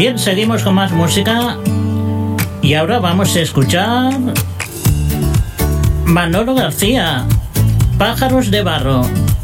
Bien, seguimos con más música y ahora vamos a escuchar Manolo García, Pájaros de Barro.